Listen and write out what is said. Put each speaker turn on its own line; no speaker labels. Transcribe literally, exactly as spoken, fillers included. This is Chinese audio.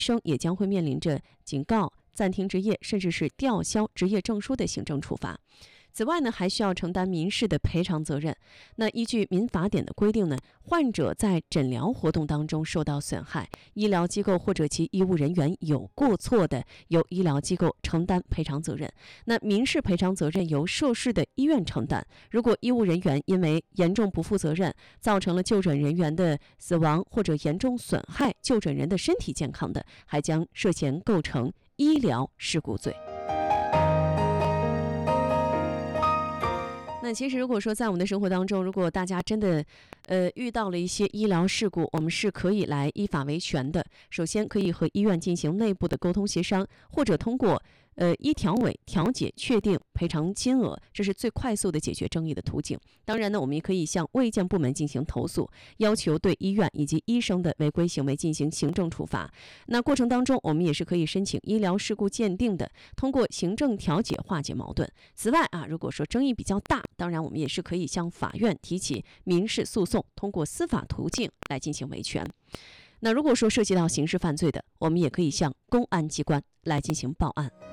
生也将会面临着警告、暂停执业，甚至是吊销执业证书的行政处罚。此外呢，还需要承担民事的赔偿责任。那依据民法典的规定呢，患者在诊疗活动当中受到损害，医疗机构或者其医务人员有过错的，由医疗机构承担赔偿责任。那民事赔偿责任由涉事的医院承担。如果医务人员因为严重不负责任，造成了就诊人员的死亡或者严重损害就诊人的身体健康的，还将涉嫌构成医疗事故罪。那其实如果说在我们的生活当中，如果大家真的呃遇到了一些医疗事故，我们是可以来依法维权的。首先可以和医院进行内部的沟通协商，或者通过呃医调委调解确定赔偿金额，这是最快速的解决争议的途径。当然呢，我们也可以向卫健部门进行投诉，要求对医院以及医生的违规行为进行行政处罚。那过程当中，我们也是可以申请医疗事故鉴定的，通过行政调解化解矛盾。此外啊，如果说争议比较大，当然我们也是可以向法院提起民事诉讼，通过司法途径来进行维权。那如果说涉及到刑事犯罪的，我们也可以向公安机关来进行报案。